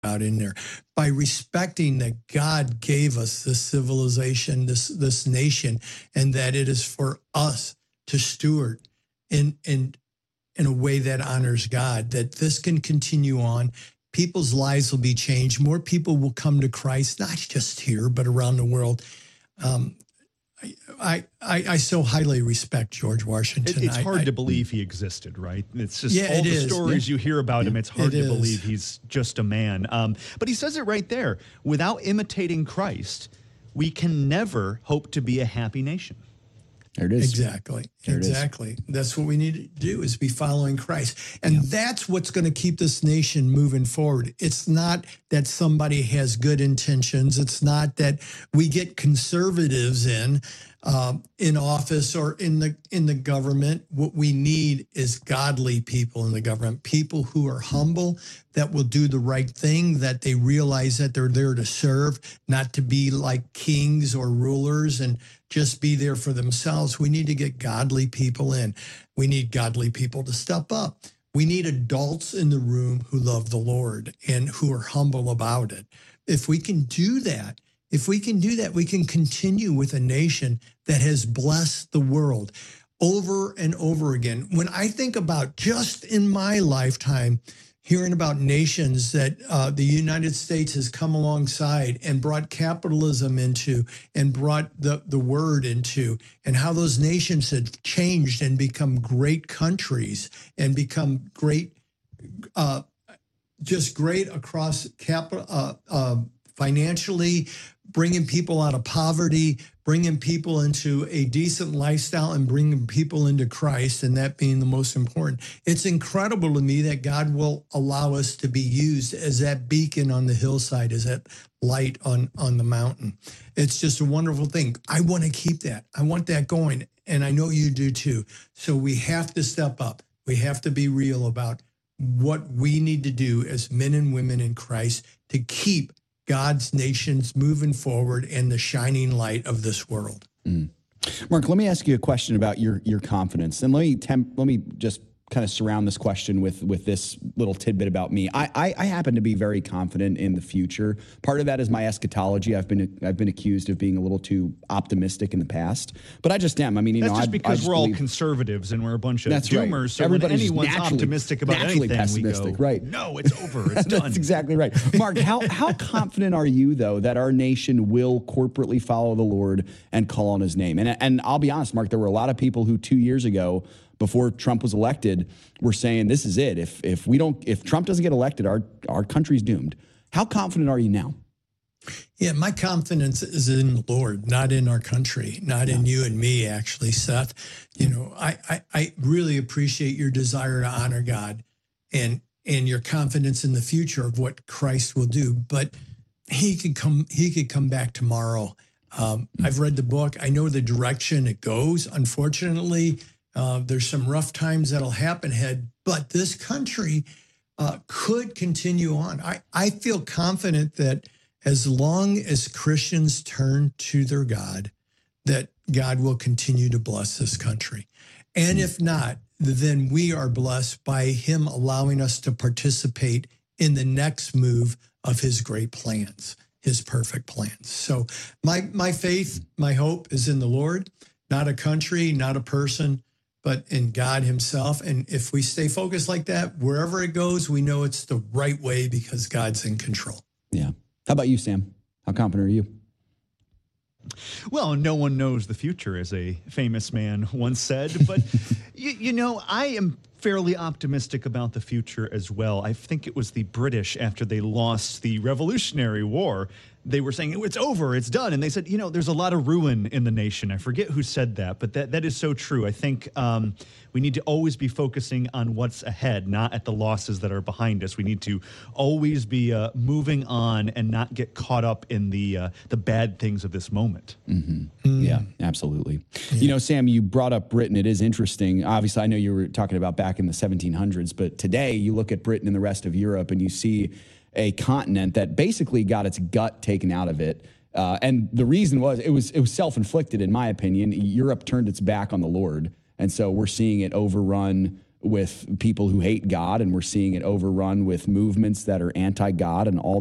out in there by respecting that God gave us this civilization, this nation, and that it is for us to steward in a way that honors God, that this can continue on. People's lives will be changed. More people will come to Christ, not just here, but around the world. I so highly respect George Washington. It's hard to believe he existed, right? It's just Yeah, all the stories you hear about him. It's hard It to believe is. he's just a man. But he says it right there. Without imitating Christ, we can never hope to be a happy nation. There it is. Exactly. There it is. Exactly. That's what we need to do, is be following Christ. And that's what's going to keep this nation moving forward. It's not that somebody has good intentions. It's not that we get conservatives in office or in the government. What we need is godly people in the government, people who are humble, that will do the right thing, that they realize that they're there to serve, not to be like kings or rulers and just be there for themselves. We need to get godly people in. We need godly people to step up. We need adults in the room who love the Lord and who are humble about it. If we can do that, we can continue with a nation that has blessed the world over and over again. When I think about, just in my lifetime, hearing about nations that the United States has come alongside and brought capitalism into and brought the word into, and how those nations have changed and become great countries and become great, just great across financially, bringing people out of poverty, bringing people into a decent lifestyle, and bringing people into Christ, and that being the most important. It's incredible to me that God will allow us to be used as that beacon on the hillside, as that light on the mountain. It's just a wonderful thing. I want to keep that. I want that going, and I know you do too. So we have to step up. We have to be real about what we need to do as men and women in Christ to keep God's nations moving forward and the shining light of this world. Mark, let me ask you a question about your confidence, and let me just kind of surround this question with this little tidbit about me. I happen to be very confident in the future. Part of that is my eschatology. I've been accused of being a little too optimistic in the past, but I just am. I mean, that's just because we're all conservatives and we're a bunch of doomers. Right. So when anyone's optimistic about anything, we go, right? No, it's over. It's done. That's exactly right. Mark, how confident are you, though, that our nation will corporately follow the Lord and call on His name? And I'll be honest, Mark, there were a lot of people who 2 years ago, before Trump was elected, were saying this is it. If Trump doesn't get elected, our country's doomed. How confident are you now? Yeah, my confidence is in the Lord, not in our country, not in you and me, actually, Seth. You know, I really appreciate your desire to honor God and your confidence in the future of what Christ will do. But he could come back tomorrow. I've read the book. I know the direction it goes. Unfortunately, there's some rough times that'll happen ahead, but this country could continue on. I feel confident that as long as Christians turn to their God, that God will continue to bless this country. And if not, then we are blessed by Him allowing us to participate in the next move of His great plans, His perfect plans. So my faith, my hope is in the Lord, not a country, not a person, but in God Himself. And if we stay focused like that, wherever it goes, we know it's the right way because God's in control. Yeah. How about you, Sam? How confident are you? Well, no one knows the future, as a famous man once said. But, you know, I am fairly optimistic about the future as well. I think it was the British, after they lost the Revolutionary War, they were saying, it's over, it's done. And they said, you know, there's a lot of ruin in the nation. I forget who said that, but that is so true. I think we need to always be focusing on what's ahead, not at the losses that are behind us. We need to always be moving on and not get caught up in the bad things of this moment. Yeah, absolutely. Yeah. You know, Sam, you brought up Britain. It is interesting. Obviously, I know you were talking about back in the 1700s, but today you look at Britain and the rest of Europe and you see a continent that basically got its gut taken out of it. And the reason was it was self-inflicted, in my opinion. Europe turned its back on the Lord. And so we're seeing it overrun with people who hate God, and we're seeing it overrun with movements that are anti-God and all